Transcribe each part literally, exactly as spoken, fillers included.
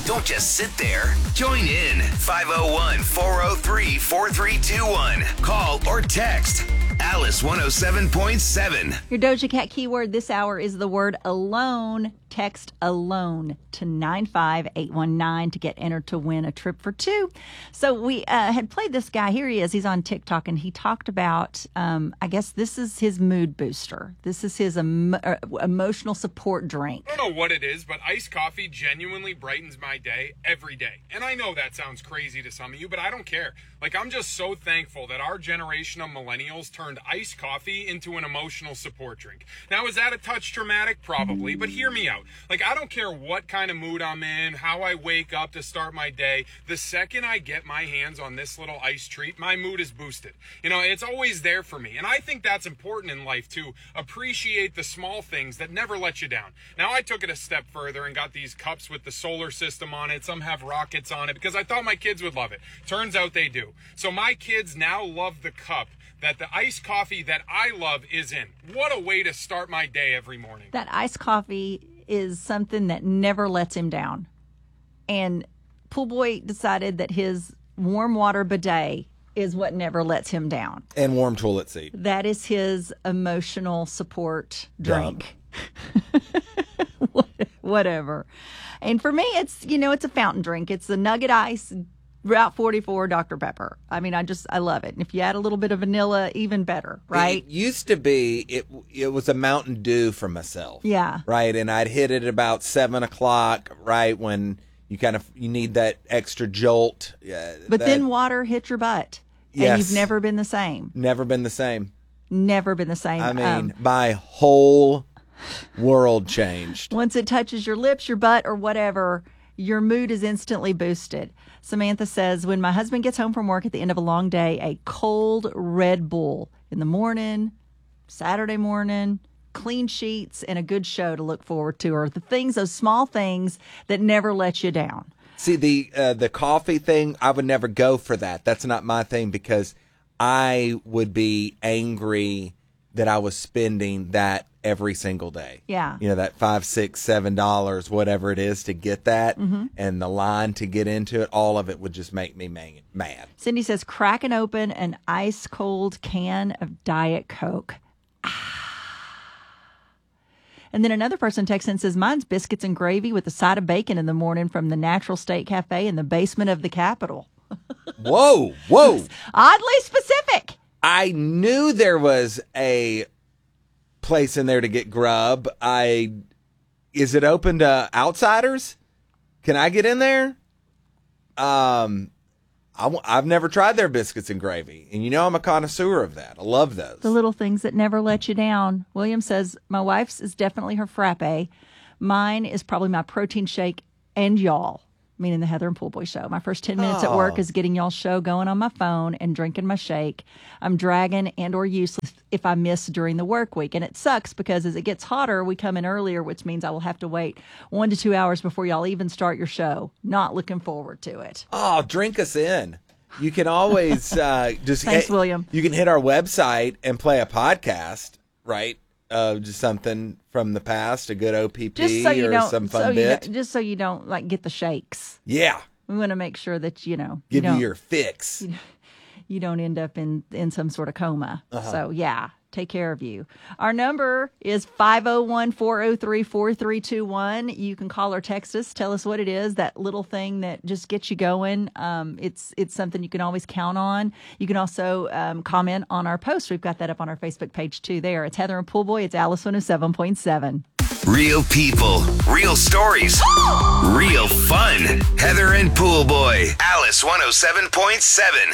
Don't just sit there. Join in. five oh one, four oh three, four three two one. Call or text Alice one oh seven point seven. Your Doja Cat keyword this hour is the word alone. Text alone to nine five eight one nine to get entered to win a trip for two. So we uh, had played this guy. Here he is. He's on TikTok, and he talked about, um, I guess this is his mood booster. This is his em- uh, emotional support drink. I don't know what it is, but iced coffee genuinely brightens my day every day. And I know that sounds crazy to some of you, but I don't care. Like, I'm just so thankful that our generation of millennials turned iced coffee into an emotional support drink. Now, is that a touch dramatic? Probably, but hear me out. Like, I don't care what kind of mood I'm in, how I wake up to start my day. The second I get my hands on this little ice treat, my mood is boosted. You know, it's always there for me. And I think that's important in life, too. Appreciate the small things that never let you down. Now, I took it a step further and got these cups with the solar system on it. Some have rockets on it because I thought my kids would love it. Turns out they do. So my kids now love the cup that the iced coffee that I love is in. What a way to start my day every morning. That iced coffee is something that never lets him down. And Pool Boy decided that his warm water bidet is what never lets him down. And warm toilet seat. That is his emotional support drink. Whatever. And for me, it's, you know, it's a fountain drink. It's the Nugget Ice Route forty-four Doctor Pepper. I mean, I just, I love it. And if you add a little bit of vanilla, even better, right? It used to be, it it was a Mountain Dew for myself. Yeah. Right? And I'd hit it about seven o'clock, right, when you kind of, you need that extra jolt. Uh, but that, then water hit your butt. Yes. And you've never been the same. Never been the same. Never been the same. I mean, um, my whole world changed. Once it touches your lips, your butt, or whatever, your mood is instantly boosted. Samantha says, when my husband gets home from work at the end of a long day, a cold Red Bull in the morning, Saturday morning, clean sheets, and a good show to look forward to are the things, those small things that never let you down. See, the uh, the coffee thing, I would never go for that. That's not my thing because I would be angry that I was spending that every single day. Yeah. You know, that five, six, seven dollars, whatever it is to get that, mm-hmm. and the line to get into it, all of it would just make me mad. Cindy says, cracking open an ice cold can of Diet Coke. Ah. And then another person texts and says, mine's biscuits and gravy with a side of bacon in the morning from the Natural State Cafe in the basement of the Capitol. Whoa, whoa. Oddly specific. I knew there was a place in there to get grub. I is it open to outsiders? Can I get in there? Um, I, I've never tried their biscuits and gravy, and you know I'm a connoisseur of that. I love those. The little things that never let you down. William says my wife's is definitely her frappe. Mine is probably my protein shake and y'all. Meaning the Heather and Pool Boy show. My first ten minutes oh. at work is getting y'all's show going on my phone and drinking my shake. I'm dragging and or useless if I miss during the work week. And it sucks because as it gets hotter, we come in earlier, which means I will have to wait one to two hours before y'all even start your show. Not looking forward to it. Oh, drink us in. You can always uh, just Thanks, hit, William. You can hit our website and play a podcast, right? Uh, just something from the past, a good O P P just so you or don't, some fun so you bit. don't- just so you don't like get the shakes. Yeah. We want to make sure that, you know, Give you, you don't, your fix. you, you don't end up in, in some sort of coma. Uh-huh. So, yeah, take care of you. Our number is five oh one, four oh three, four three two one. You can call or text us. Tell us what it is, that little thing that just gets you going. Um, it's it's something you can always count on. You can also um, comment on our post. We've got that up on our Facebook page, too, there. It's Heather and Pool Boy. It's Alice one oh seven point seven. Real people, real stories, real fun. Heather and Pool Boy, Alice one oh seven point seven.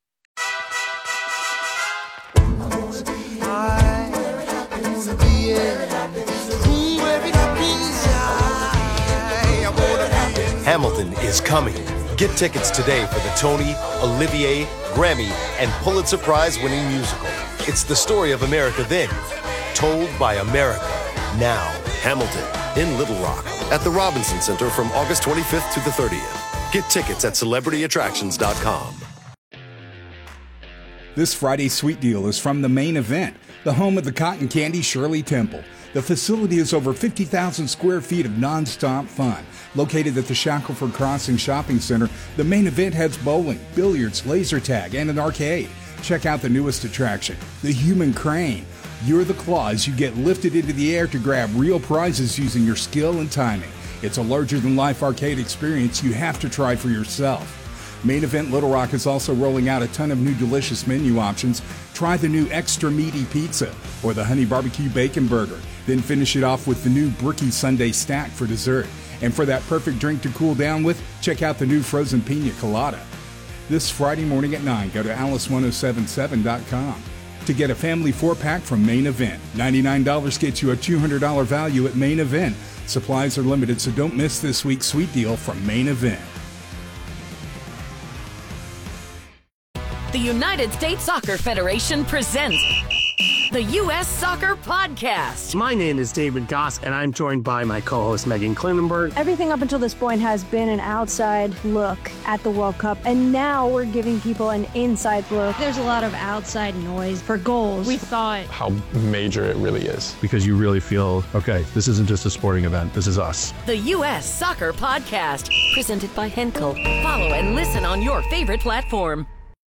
Hamilton is coming. Get tickets today for the Tony, Olivier, Grammy, and Pulitzer Prize winning musical. It's the story of America then, told by America now. Hamilton in Little Rock at the Robinson Center from August twenty-fifth to the thirtieth. Get tickets at celebrity attractions dot com. This Friday's sweet deal is from the Main Event, the home of the cotton candy Shirley Temple. The facility is over fifty thousand square feet of nonstop fun. Located at the Shackelford Crossing Shopping Center, the Main Event has bowling, billiards, laser tag, and an arcade. Check out the newest attraction, the Human Crane. You're the claw as you get lifted into the air to grab real prizes using your skill and timing. It's a larger-than-life arcade experience you have to try for yourself. Main Event Little Rock is also rolling out a ton of new delicious menu options. Try the new Extra Meaty Pizza or the Honey Barbecue Bacon Burger. Then finish it off with the new Brookie Sundae Stack for dessert. And for that perfect drink to cool down with, check out the new Frozen Pina Colada. This Friday morning at nine, go to alice ten seventy-seven dot com. To get a family four-pack from Main Event, ninety-nine dollars gets you a two hundred dollars value at Main Event. Supplies are limited, so don't miss this week's sweet deal from Main Event. The United States Soccer Federation presents the U S Soccer Podcast. My name is David Goss, and I'm joined by my co-host Megan Klinenberg. Everything up until this point has been an outside look at the World Cup, and now we're giving people an inside look. There's a lot of outside noise for goals. We thought how major it really is. Because you really feel, okay, this isn't just a sporting event, this is us. The U S Soccer Podcast, presented by Henkel. Follow and listen on your favorite platform.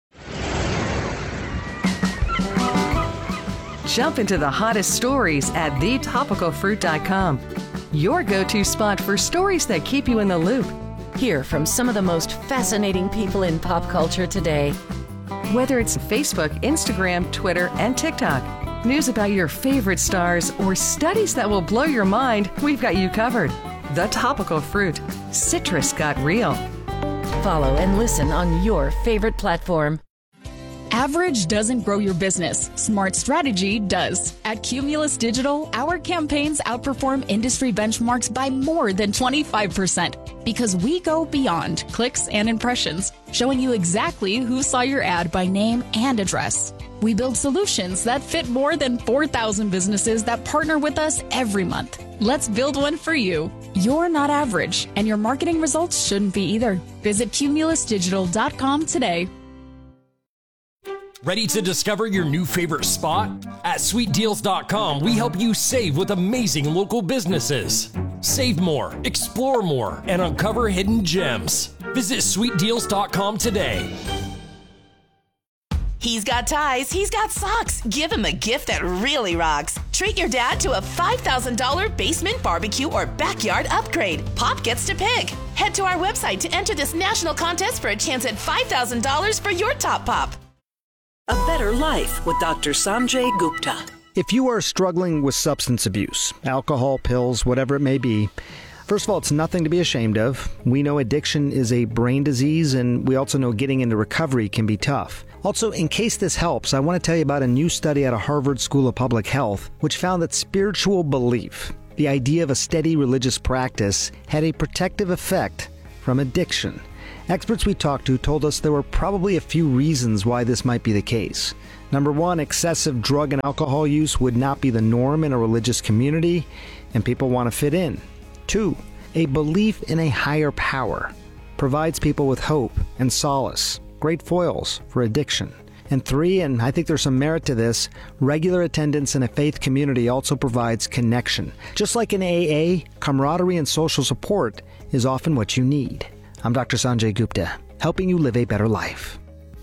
Jump into the hottest stories at the topical fruit dot com. Your go-to spot for stories that keep you in the loop. Hear from some of the most fascinating people in pop culture today. Whether it's Facebook, Instagram, Twitter, and TikTok, news about your favorite stars, or studies that will blow your mind, we've got you covered. The Topical Fruit. Citrus got real. Follow and listen on your favorite platform. Average doesn't grow your business. Smart strategy does. At Cumulus Digital, our campaigns outperform industry benchmarks by more than twenty-five percent because we go beyond clicks and impressions, showing you exactly who saw your ad by name and address. We build solutions that fit more than four thousand businesses that partner with us every month. Let's build one for you. You're not average, and your marketing results shouldn't be either. Visit cumulus digital dot com today. Ready to discover your new favorite spot? At sweet deals dot com, we help you save with amazing local businesses. Save more, explore more, and uncover hidden gems. Visit sweet deals dot com today. He's got ties, he's got socks. Give him a gift that really rocks. Treat your dad to a five thousand dollars basement barbecue or backyard upgrade. Pop gets to pick. Head to our website to enter this national contest for a chance at five thousand dollars for your top pop. A Better Life with Doctor Sanjay Gupta. If you are struggling with substance abuse, alcohol, pills, whatever it may be, first of all, it's nothing to be ashamed of. We know addiction is a brain disease, and we also know getting into recovery can be tough. Also, in case this helps, I want to tell you about a new study out of Harvard School of Public Health, which found that spiritual belief, the idea of a steady religious practice, had a protective effect from addiction. Experts we talked to told us there were probably a few reasons why this might be the case. Number one, excessive drug and alcohol use would not be the norm in a religious community, and people want to fit in. Two, a belief in a higher power provides people with hope and solace, great foils for addiction. And three, and I think there's some merit to this, regular attendance in a faith community also provides connection. Just like in A A, camaraderie and social support is often what you need. I'm Doctor Sanjay Gupta, helping you live a better life.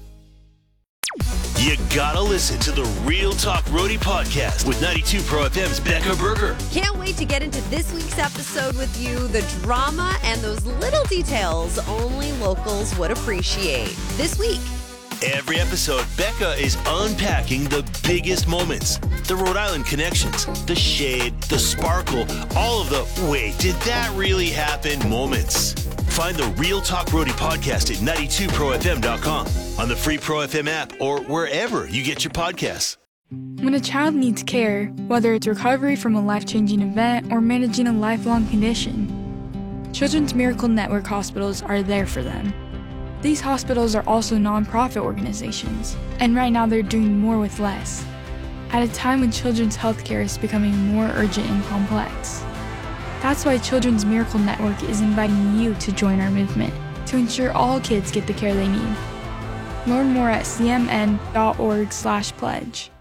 You gotta listen to the Real Talk Roadie podcast with ninety-two Pro F M's Becca Berger. Can't wait to get into this week's episode with you. The drama and those little details only locals would appreciate. This week. Every episode, Becca is unpacking the biggest moments, the Rhode Island connections, the shade, the sparkle, all of the wait, did that really happen moments. Find the Real Talk Roadie podcast at ninety-two pro f m dot com, on the free Pro F M app, or wherever you get your podcasts. When a child needs care, whether it's recovery from a life-changing event or managing a lifelong condition, Children's Miracle Network hospitals are there for them. These hospitals are also nonprofit organizations, and right now they're doing more with less, at a time when children's health care is becoming more urgent and complex. That's why Children's Miracle Network is inviting you to join our movement to ensure all kids get the care they need. Learn more at c m n dot org slash pledge.